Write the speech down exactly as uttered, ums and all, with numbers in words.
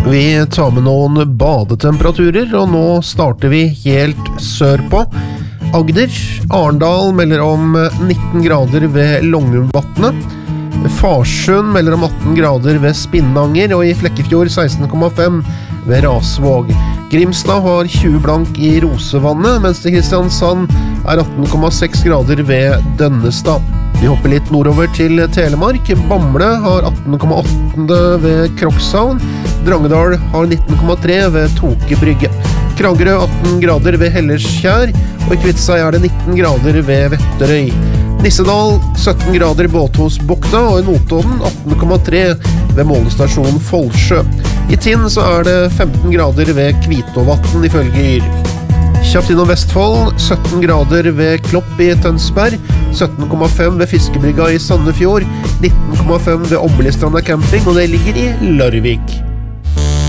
Vi tar med noen badetemperaturer, og nå starter vi helt sørpå. Agder, Arendal melder om nitten grader ved Longumvatnet. Farsund melder om atten grader ved Spinnanger, og i Flekkefjord seksten komma fem ved Rasvåg. Grimstad har tjue blank i Rosevannet, mens det i Kristiansand er atten komma seks grader ved Dønnestad. Vi hopper litt nordover til Telemark. Bamble har atten komma åtte ved Krokshavn. Drangedal har nitten komma tre ved Toke Brygge. Kragerø atten grader ved Hellerskjær, og i Kvitsøy er det nitten grader ved Vetterøy. Nissedal sytten grader i Båthusbukta, og i Notodden atten komma tre ved målestasjon Folsjø. I Tinn så er det femten grader ved Kvitåvatn ifølge Yr. Kjapt innom Vestfold, sytten grader ved Klopp i Tønsberg, sytten komma fem ved Fiskebrygga i Sandefjord, nitten komma fem ved Ombelistranda camping, og det ligger i Larvik.